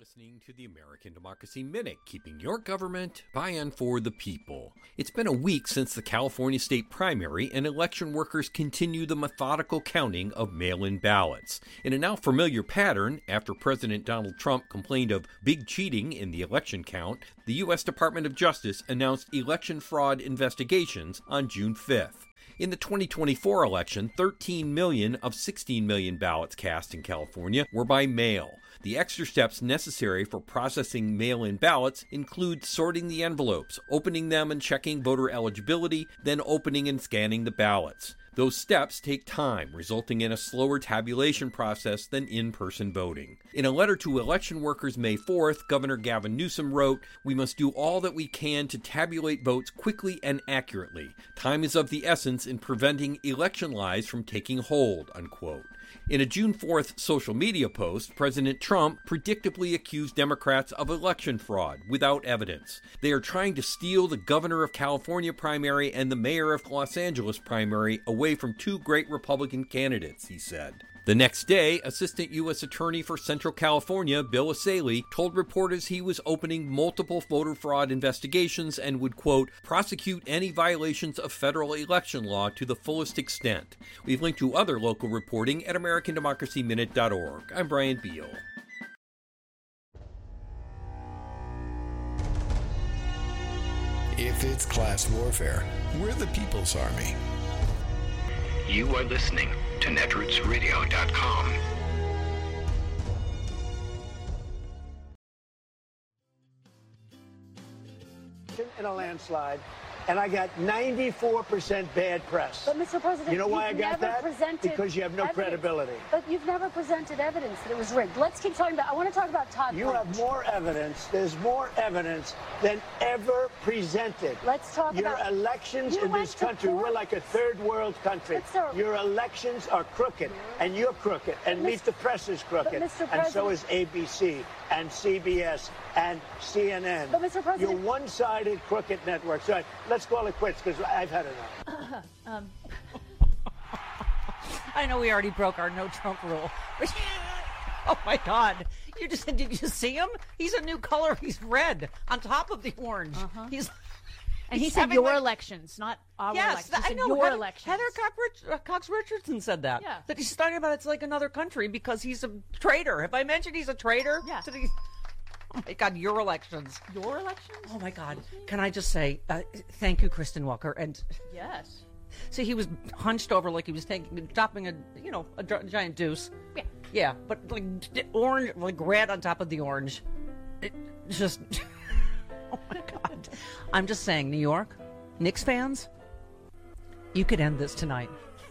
Listening to the American Democracy Minute, keeping your government by and for the people. It's been a week since the California state primary, and election workers continue the methodical counting of mail-in ballots. In a now familiar pattern, after President Donald Trump complained of big cheating in the election count, the U.S. Department of Justice announced election fraud investigations on June 5th. In the 2024 election, 13 million of 16 million ballots cast in California were by mail. The extra steps necessary for processing mail-in ballots include sorting the envelopes, opening them and checking voter eligibility, then opening and scanning the ballots. Those steps take time, resulting in a slower tabulation process than in-person voting. In a letter to election workers May 4th, Governor Gavin Newsom wrote, "We must do all that we can to tabulate votes quickly and accurately. Time is of the essence in preventing election lies from taking hold," unquote. In a June 4th social media post, President Trump predictably accused Democrats of election fraud without evidence. They are trying to steal the governor of California primary and the mayor of Los Angeles primary away from two great Republican candidates, he said. The next day, Assistant U.S. Attorney for Central California, Bill Essayli, told reporters he was opening multiple voter fraud investigations and would, quote, prosecute any violations of federal election law to the fullest extent. We've linked to other local reporting at AmericanDemocracyMinute.org. I'm Brian Beal. If it's class warfare, we're the People's Army. You are listening to netrootsradio.com. In a landslide, and I got 94% bad press. But, Mr. President, you know why I got that? Because you have no credibility. But you've never presented evidence that it was rigged. Let's keep talking about, I want to talk about Todd You Blanche. have more evidence. There's more evidence than ever presented. Let's talk Your about... elections in this country, we're like a third world country. Your elections are crooked, and you're crooked, and Meet the Press is crooked, and so is ABC, and CBS, and CNN. But, Mr. President... You're one-sided crooked network. So let's call it quits, because I've had enough. I know we already broke our no Trump rule. But oh, my God. Did you see him? He's a new color. He's red on top of the orange. And he said your elections, not our elections. Yes, I know. Your elections. Heather Cox Richardson said that. Yeah. That he's talking about it's like another country because he's a traitor. Have I mentioned he's a traitor? Yeah. Oh, my God, your elections. Your elections? Oh, my God. Can I just say thank you, Kristen Walker. And yes. See, he was hunched over like he was dropping a giant deuce. Yeah. Yeah, but like orange, like red on top of the orange. It just, oh my God. I'm just saying, New York, Knicks fans, you could end this tonight.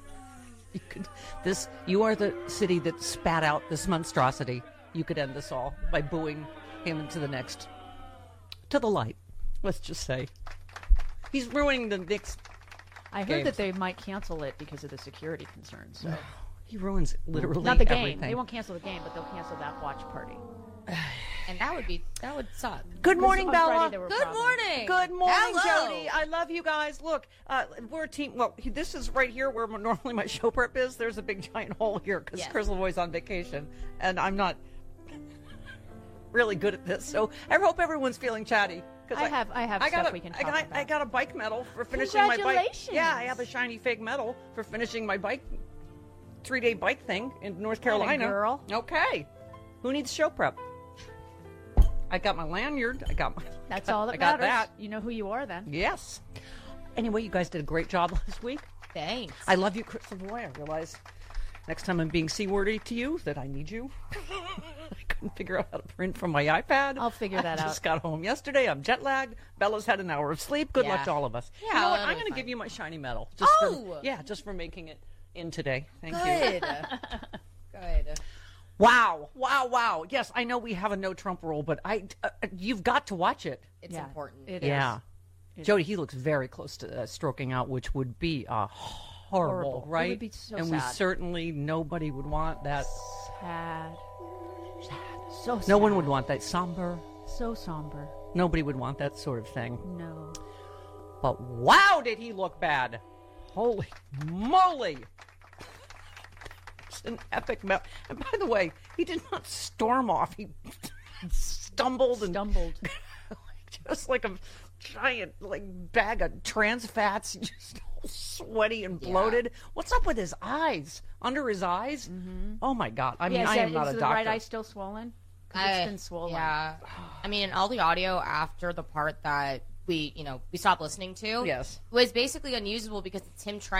You are the city that spat out this monstrosity. You could end this all by booing him into the light. Let's just say. He's ruining the Knicks. I heard that they might cancel it because of the security concerns. So. He ruins literally not the game. everything. They won't cancel the game, but they'll cancel that watch party. And that would suck. Good morning, Bella. Good morning. Good morning, Hello. Jody. I love you guys. Look, we're a team. Well, this is right here where normally my show prep is. There's a big giant hole here because Chris Lavoie's on vacation, and I'm not really good at this. So I hope everyone's feeling chatty. I have stuff we can talk about. I got a bike medal for finishing my bike. Congratulations. Yeah, I have a shiny fake medal for finishing my bike 3-day bike thing in North Carolina. Girl. Okay. Who needs show prep? I got my lanyard. That's all that I got matters. that. You know who you are then. Yes. Anyway, you guys did a great job last week. Thanks. I love you, Chris Lavoie. I realize next time I'm being C-wordy to you that I need you. I couldn't figure out how to print from my iPad. I'll figure that out. I just got home yesterday. I'm jet lagged. Bella's had an hour of sleep. Good luck to all of us. Yeah, you know what? that'll I'm be going to fine. give you my shiny medal. Just for making it in today. Thank you. Good. Wow. Yes, I know we have a no Trump rule, but you've got to watch it. It's important. It is. Yeah. Jody, he looks very close to stroking out, which would be horrible, right? It would be so and sad. we certainly, nobody would want that. Sad. So sad. No one would want that. Somber. So somber. Nobody would want that sort of thing. No. But wow, did he look bad. Holy moly. It's an epic melt. And by the way, he did not storm off. He stumbled. Just like a giant bag of trans fats, just all sweaty and bloated. Yeah. What's up with his eyes? Under his eyes? Mm-hmm. Oh my God! I mean, I am not a doctor. Is the right eye still swollen? It's been swollen. Yeah. I mean, all the audio after the part that we stopped listening to. Yes. Was basically unusable because it's him trying